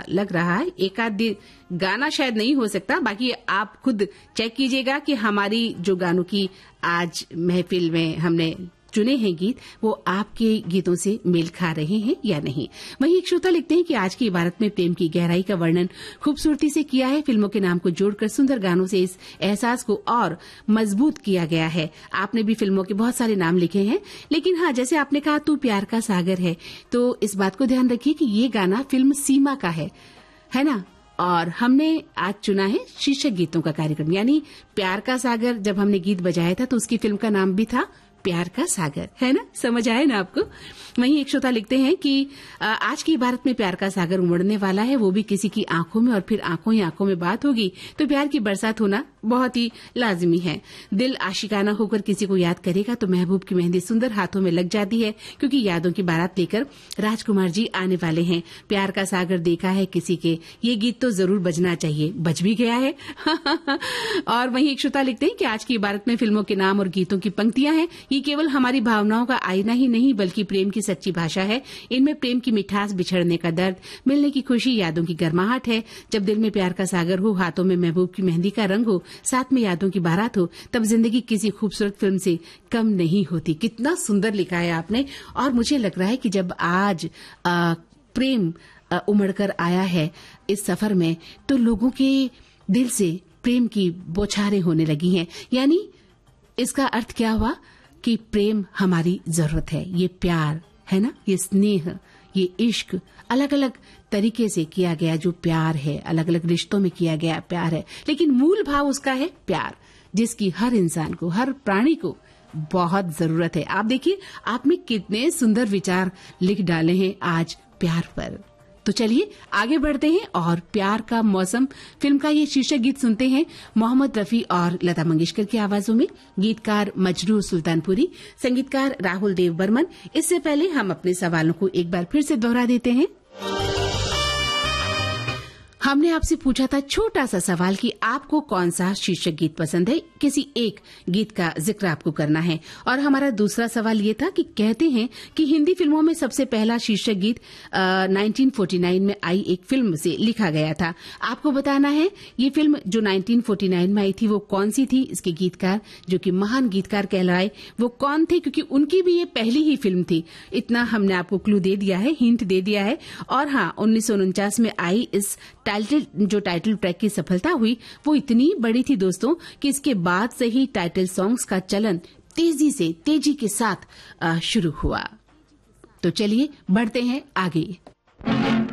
लग रहा है। एक आध गाना शायद नहीं हो सकता, बाकी आप खुद चेक कीजिएगा कि हमारी जो गानों की आज महफिल में हमने चुने हैं गीत, वो आपके गीतों से मेल खा रहे हैं या नहीं। वहीं एक श्रोता लिखते हैं कि आज की इबारत में प्रेम की गहराई का वर्णन खूबसूरती से किया है। फिल्मों के नाम को जोड़कर सुंदर गानों से इस एहसास को और मजबूत किया गया है। आपने भी फिल्मों के बहुत सारे नाम लिखे हैं, लेकिन हाँ, जैसे आपने कहा तू प्यार का सागर है, तो इस बात को ध्यान रखिए कि ये गाना फिल्म सीमा का है ना। और हमने आज चुना है शीर्षक गीतों का कार्यक्रम, यानी प्यार का सागर। जब हमने गीत बजाया था तो उसकी फिल्म का नाम भी था प्यार का सागर, है ना। समझ आए ना आपको। वहीं एक श्रोता लिखते हैं कि आज की इबारत में प्यार का सागर उमड़ने वाला है, वो भी किसी की आंखों में, और फिर आंखों ही आंखों में बात होगी तो प्यार की बरसात होना बहुत ही लाजिमी है। दिल आशिकाना होकर किसी को याद करेगा तो महबूब की मेहंदी सुंदर हाथों में लग जाती है, क्योंकि यादों की बारात लेकर राजकुमार जी आने वाले हैं। प्यार का सागर देखा है किसी के, ये गीत तो जरूर बजना चाहिए, बज भी गया है। और वहीं एक श्रोता लिखते हैं कि आज की इबारत में फिल्मों के नाम और गीतों की पंक्तियां हैं, ये केवल हमारी भावनाओं का आईना ही नहीं बल्कि प्रेम की सच्ची भाषा है। इनमें प्रेम की मिठास, बिछड़ने का दर्द, मिलने की खुशी, यादों की गर्माहट है। जब दिल में प्यार का सागर हो, हाथों में महबूब की मेहंदी का रंग हो, साथ में यादों की बारात हो, तब जिंदगी किसी खूबसूरत फिल्म से कम नहीं होती। कितना सुंदर लिखा है आपने। और मुझे लग रहा है कि जब आज प्रेम उमड़कर आया है इस सफर में, तो लोगों के दिल से प्रेम की बौछारें होने लगी हैं। यानी इसका अर्थ क्या हुआ कि प्रेम हमारी जरूरत है। ये प्यार है ना, ये स्नेह, ये इश्क अलग अलग तरीके से किया गया जो प्यार है, अलग अलग रिश्तों में किया गया प्यार है, लेकिन मूल भाव उसका है प्यार, जिसकी हर इंसान को, हर प्राणी को बहुत जरूरत है। आप देखिए, आप में कितने सुंदर विचार लिख डाले हैं आज प्यार पर। तो चलिए आगे बढ़ते हैं और प्यार का मौसम फिल्म का ये शीर्षक गीत सुनते हैं मोहम्मद रफी और लता मंगेशकर की आवाजों में। गीतकार मजरूर सुल्तानपुरी, संगीतकार राहुल देव बर्मन। इससे पहले हम अपने सवालों को एक बार फिर से दोहरा देते हैं। हमने आपसे पूछा था छोटा सा सवाल कि आपको कौन सा शीर्षक गीत पसंद है, किसी एक गीत का जिक्र आपको करना है। और हमारा दूसरा सवाल ये था कि कहते हैं कि हिंदी फिल्मों में सबसे पहला शीर्षक गीत 1949 में आई एक फिल्म से लिखा गया था। आपको बताना है ये फिल्म जो 1949 में आई थी वो कौन सी थी, इसके गीतकार जो कि महान गीतकार कहलाए वो कौन थे, क्योंकि उनकी भी ये पहली ही फिल्म थी। इतना हमने आपको क्लू दे दिया है, हिंट दे दिया है। और हाँ, 1949 में आई इस टाइटल ट्रैक की सफलता हुई वो इतनी बड़ी थी दोस्तों कि इसके बाद से ही टाइटल सॉन्ग्स का चलन तेजी के साथ शुरू हुआ। तो चलिए बढ़ते हैं आगे।